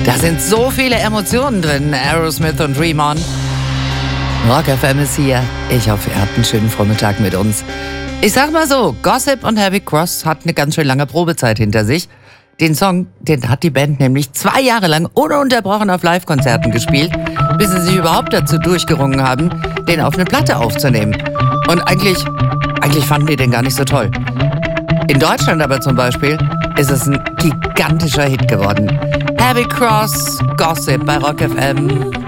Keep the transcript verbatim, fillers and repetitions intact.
Da sind so viele Emotionen drin. Aerosmith und Dream On. Rock F M ist hier. Ich hoffe, ihr habt einen schönen Vormittag mit uns. Ich sag mal so, Gossip und Heavy Cross hat eine ganz schön lange Probezeit hinter sich. Den Song, den hat die Band nämlich zwei Jahre lang ununterbrochen auf Live-Konzerten gespielt, bis sie sich überhaupt dazu durchgerungen haben, den auf eine Platte aufzunehmen. Und eigentlich, eigentlich fanden die den gar nicht so toll. In Deutschland aber zum Beispiel ist es ein gigantischer Hit geworden. Heavy Cross, Gossip bei Rock F M.